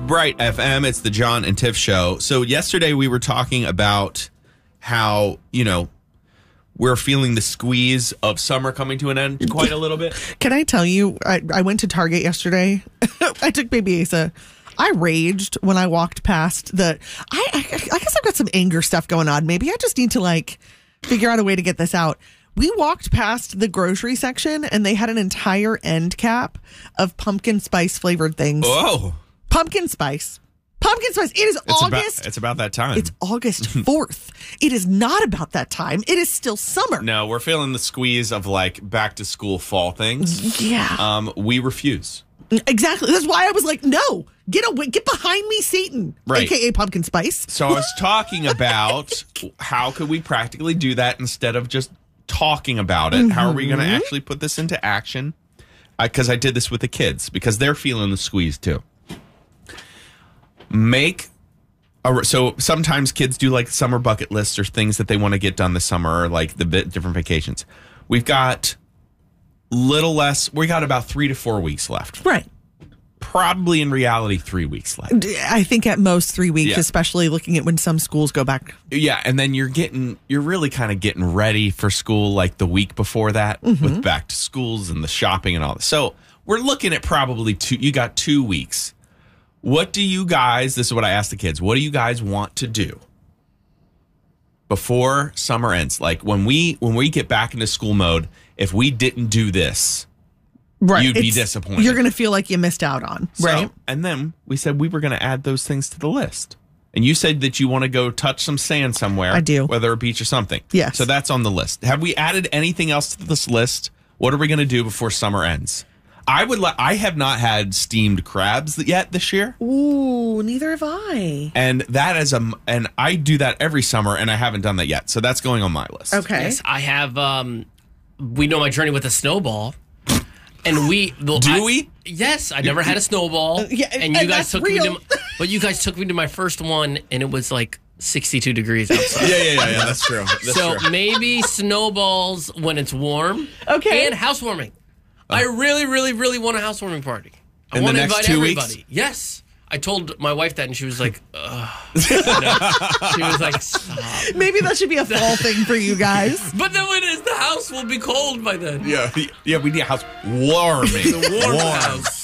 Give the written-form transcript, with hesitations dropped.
Bright FM, it's the John and Tiff show. So yesterday we were talking about how, we're feeling the squeeze of summer coming to an end quite a little bit. Can I tell you, I went to Target yesterday. I took baby Asa. I raged when I walked past I guess I've got some anger stuff going on. Maybe I just need to figure out a way to get this out. We walked past the grocery section and they had an entire end cap of pumpkin spice flavored things. Oh. Pumpkin spice. Pumpkin spice. It is August. It's about that time. It's August 4th. It is not about that time. It is still summer. No, we're feeling the squeeze of back to school fall things. Yeah. We refuse. Exactly. That's why I was like, no, get behind me, Satan. Right. AKA pumpkin spice. So I was talking about how could we practically do that instead of just talking about it? Mm-hmm. How are we going to actually put this into action? Because I did this with the kids because they're feeling the squeeze too. So sometimes kids do summer bucket lists or things that they want to get done this summer or different vacations. We've got we got about 3 to 4 weeks left. Right. Probably in reality 3 weeks left. I think at most 3 weeks, especially looking at when some schools go back. Yeah, and then you're really kind of getting ready for school the week before that with back to schools and the shopping and all that. So we're looking at probably you got 2 weeks. What do you guys, this is what I asked the kids, what do you guys want to do before summer ends? When we get back into school mode, if we didn't do this, right, you'd be disappointed. You're going to feel like you missed out on, right? And then we said we were going to add those things to the list. And you said that you want to go touch some sand somewhere. I do. Whether a beach or something. Yes. So that's on the list. Have we added anything else to this list? What are we going to do before summer ends? I have not had steamed crabs yet this year. Ooh, neither have I. And and I do that every summer, and I haven't done that yet. So that's going on my list. Okay. Yes, I have. We know my journey with a snowball, and we do we? Yes, I never had a snowball. And you guys took me but you guys took me to my first one, and it was 62 degrees outside. Yeah. That's true. Maybe snowballs when it's warm. Okay. And housewarming. I really, really, really want a housewarming party. I in want the to next invite 2 everybody. weeks? Yes. I told my wife that, and she was like, ugh. She was like, stop. Maybe that should be a fall thing for you guys. But then the house will be cold by then. Yeah, we need a house warming. The warm house.